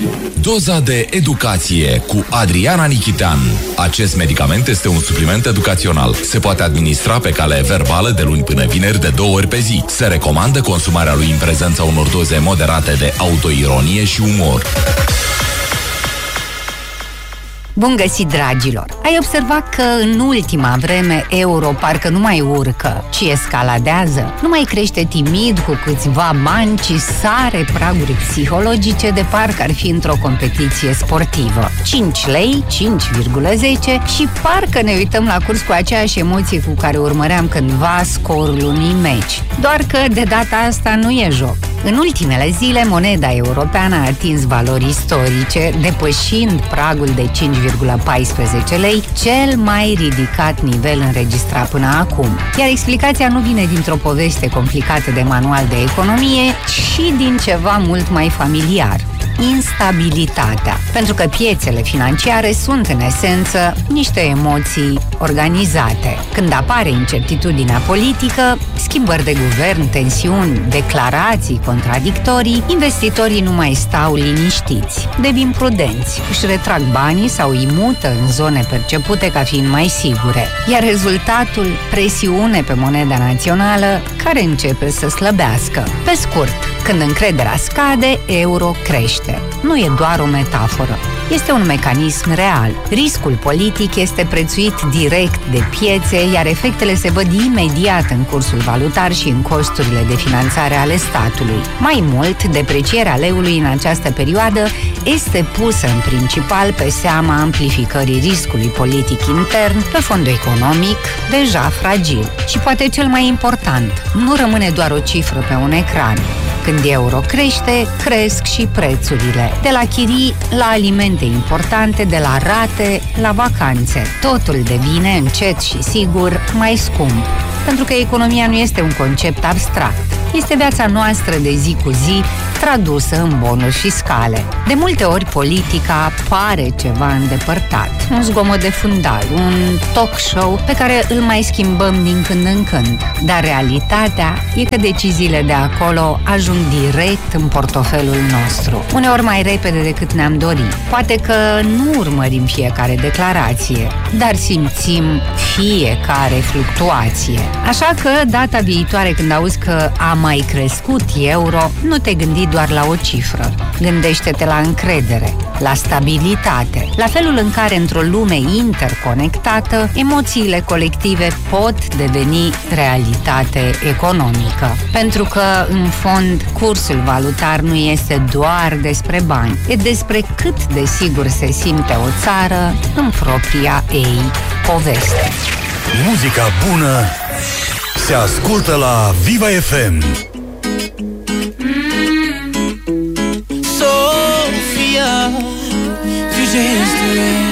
Doza de educație cu Adriana Nichitean. Acest medicament este un supliment educațional. Se poate administra pe cale verbală de luni până vineri de 2 ori pe zi. Se recomandă consumarea lui în prezența unor doze moderate de autoironie și umor. Bun găsit, dragilor! Ai observat că în ultima vreme euro parcă nu mai urcă, ci escaladează? Nu mai crește timid cu câțiva bani, ci sare praguri psihologice de parcă ar fi într-o competiție sportivă. 5 lei, 5,10 și parcă ne uităm la curs cu aceeași emoție cu care urmăream cândva scorul unui meci. Doar că de data asta nu e joc. În ultimele zile, moneda europeană a atins valori istorice, depășind pragul de 5,14 lei, cel mai ridicat nivel înregistrat până acum. Iar explicația nu vine dintr-o poveste complicată de manual de economie, ci din ceva mult mai familiar: instabilitatea. Pentru că piețele financiare sunt, în esență, niște emoții organizate. Când apare incertitudinea politică, schimbări de guvern, tensiuni, declarații contradictorii, investitorii nu mai stau liniștiți, devin prudenți, își retrag banii sau îi mută în zone percepute ca fiind mai sigure. Iar rezultatul? Presiune pe moneda națională, care începe să slăbească. Pe scurt, când încrederea scade, euro crește. Nu e doar o metaforă. Este un mecanism real. Riscul politic este prețuit direct de piețe, iar efectele se văd imediat în cursul valutar și în costurile de finanțare ale statului. Mai mult, deprecierea leului în această perioadă este pusă în principal pe seama amplificării riscului politic intern pe fond economic deja fragil. Și poate cel mai important, nu rămâne doar o cifră pe un ecran. Când euro crește, cresc și prețurile. De la chirii la alimente importante, de la rate la vacanțe. Totul devine încet și sigur mai scump. Pentru că economia nu este un concept abstract. Este viața noastră de zi cu zi, tradusă în bonuri fiscale. De multe ori politica pare ceva îndepărtat, un zgomot de fundal, un talk show pe care îl mai schimbăm din când în când. Dar realitatea e că deciziile de acolo ajung direct în portofelul nostru, uneori mai repede decât ne-am dorit. Poate că nu urmărim fiecare declarație, dar simțim fiecare fluctuație. Așa că data viitoare când auzi că a mai crescut euro, nu te gândi doar la o cifră. Gândește-te la încredere, la stabilitate, la felul în care într-o lume interconectată, emoțiile colective pot deveni realitate economică. Pentru că, în fond, cursul valutar nu este doar despre bani, e despre cât de sigur se simte o țară în propria ei poveste. Muzica bună se ascultă la Viva FM. Sofia, tu geste